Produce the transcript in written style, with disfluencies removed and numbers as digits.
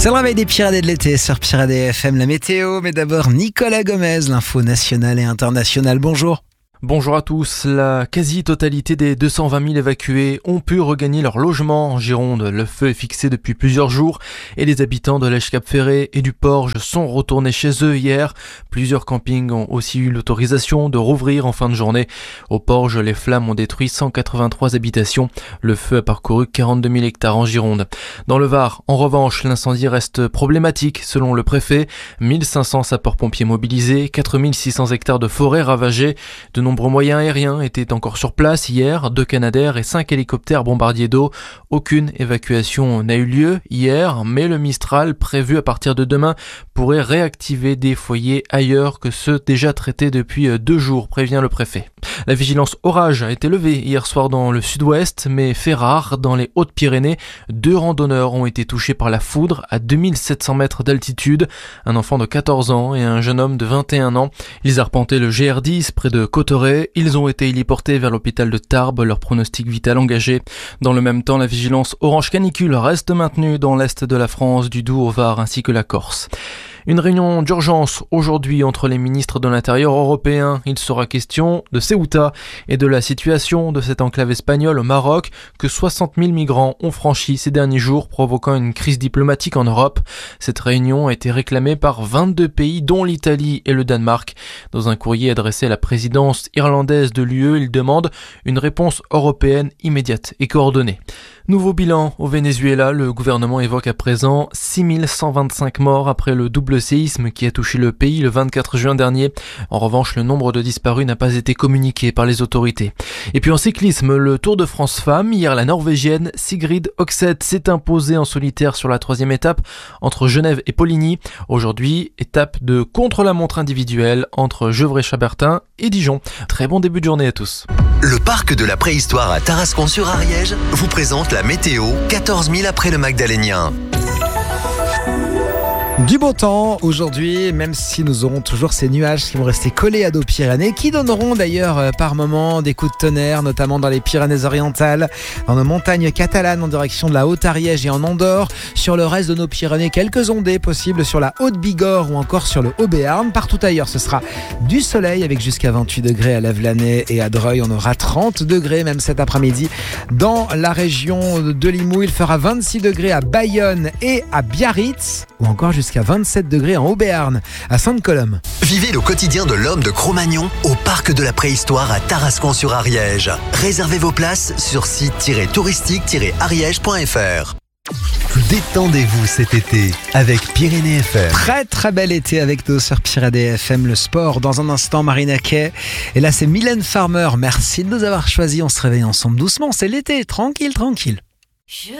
C'est le réveil des Pyrénées de l'été sur Pyrénées FM, la météo. Mais d'abord, Nicolas Gomez, l'info nationale et internationale. Bonjour. Bonjour à tous. La quasi-totalité des 220 000 évacués ont pu regagner leur logement en Gironde. Le feu est fixé depuis plusieurs jours et les habitants de l'Èche-Cap-Ferré et du Porge sont retournés chez eux hier. Plusieurs campings ont aussi eu l'autorisation de rouvrir en fin de journée. Au Porge, les flammes ont détruit 183 habitations. Le feu a parcouru 42 000 hectares en Gironde. Dans le Var, en revanche, l'incendie reste problématique selon le préfet. 1500 sapeurs-pompiers mobilisés, 4600 hectares de forêt ravagés. De nombreux moyens aériens étaient encore sur place hier, 2 Canadair et 5 hélicoptères bombardiers d'eau. Aucune évacuation n'a eu lieu hier, mais le Mistral, prévu à partir de demain, pourrait réactiver des foyers ailleurs que ceux déjà traités depuis 2 jours, prévient le préfet. La vigilance orage a été levée hier soir dans le sud-ouest, mais fait rare dans les Hautes-Pyrénées. 2 randonneurs ont été touchés par la foudre à 2700 mètres d'altitude. Un enfant de 14 ans et un jeune homme de 21 ans. Ils arpentaient le GR10 près de Cauterets. Ils ont été héliportés vers l'hôpital de Tarbes, leur pronostic vital engagé. Dans le même temps, la vigilance orange canicule reste maintenue dans l'est de la France, du Doubs au Var ainsi que la Corse. Une réunion d'urgence aujourd'hui entre les ministres de l'Intérieur européens. Il sera question de Ceuta et de la situation de cette enclave espagnole au Maroc que 60 000 migrants ont franchi ces derniers jours, provoquant une crise diplomatique en Europe. Cette réunion a été réclamée par 22 pays, dont l'Italie et le Danemark. Dans un courrier adressé à la présidence irlandaise de l'UE, ils demandent une réponse européenne immédiate et coordonnée. Nouveau bilan au Venezuela, le gouvernement évoque à présent 6125 morts après le double séisme qui a touché le pays le 24 juin dernier. En revanche, le nombre de disparus n'a pas été communiqué par les autorités. Et puis en cyclisme, le Tour de France Femmes, hier la Norvégienne Sigrid Oxeth s'est imposée en solitaire sur la 3e étape entre Genève et Poligny. Aujourd'hui, étape de contre-la-montre individuelle entre Gevrey-Chambertin et Dijon. Très bon début de journée à tous. Le parc de la préhistoire à Tarascon-sur-Ariège vous présente la météo 14 000 après le Magdalénien. Du beau temps aujourd'hui, même si nous aurons toujours ces nuages qui vont rester collés à nos Pyrénées, qui donneront d'ailleurs par moments des coups de tonnerre, notamment dans les Pyrénées-Orientales, dans nos montagnes catalanes en direction de la Haute-Ariège et en Andorre. Sur le reste de nos Pyrénées, quelques ondées possibles sur la Haute-Bigorre ou encore sur le Haut-Béarn. Partout ailleurs, ce sera du soleil avec jusqu'à 28 degrés à Lavelanet et à Dreuil. On aura 30 degrés même cet après-midi dans la région de Limoux. Il fera 26 degrés à Bayonne et à Biarritz, ou encore jusqu'à 27 degrés en Haut-Béarn, à Sainte-Colombe. Vivez le quotidien de l'homme de Cro-Magnon au parc de la préhistoire à Tarascon-sur-Ariège. Réservez vos places sur site-touristique-ariège.fr. Détendez-vous cet été avec Pyrénées FM. Très très bel été avec nous sur Pyrénées FM. Le sport dans un instant, Marina Kay. Et là c'est Mylène Farmer. Merci de nous avoir choisis. On se réveille ensemble doucement. C'est l'été, tranquille.